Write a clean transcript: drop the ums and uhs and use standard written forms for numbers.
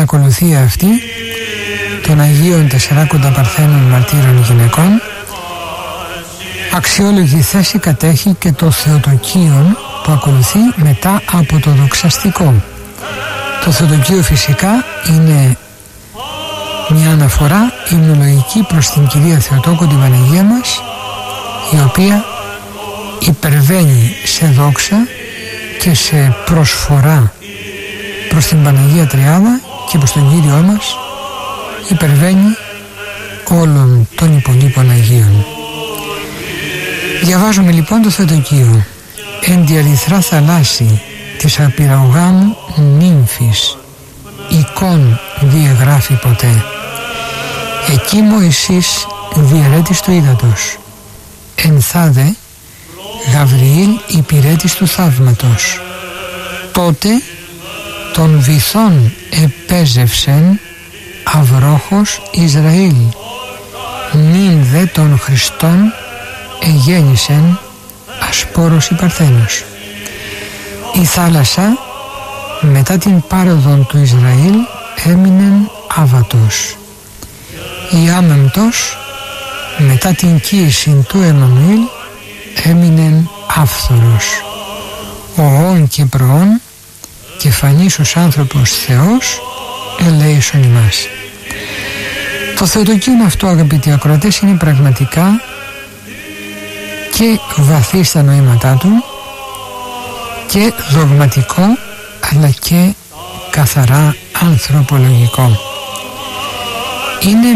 ακολουθία αυτή των Αγίων Τεσσαράκοντα Παρθένων Μαρτύρων Γυναικών, αξιόλογη θέση κατέχει και το Θεοτοκείο που ακολουθεί μετά από το δοξαστικό. Το Θεοτοκείο φυσικά είναι μια αναφορά υμνολογική προς την Κυρία Θεοτόκο, την Παναγία μας, η οποία υπερβαίνει σε δόξα και σε προσφορά προς την Παναγία Τριάδα και προς τον Κύριό μας, υπερβαίνει όλων των υπολείπων Αγίων. Διαβάζουμε λοιπόν το Θεοτοκείο. «Εν τη αληθρά θαλάσσι της απειραγάμου νύμφης εικόν διεγράφει ποτέ. Εκεί Μωυσής διαιρέτης του ύδατος. Εν θάδε Γαβριήλ υπηρέτης του θαύματος. Τότε των βυθών επέζευσεν αυρόχος Ισραήλ. Νυν δε των Χριστών εγέννησεν ασπόρος η Παρθένος. Η θάλασσα μετά την πάροδον του Ισραήλ έμεινεν άβατος. Η άμεμπτος μετά την κοίηση του Εμμανουήλ έμεινεν άφθορος. Ο όν και προόν και φανής ως άνθρωπος Θεός ελέησον ημάς. Το Θεοτοκείο αυτό, αγαπητοί ακροατές, είναι πραγματικά και βαθύ στα νοήματά του και δογματικό, αλλά και καθαρά ανθρωπολογικό. Είναι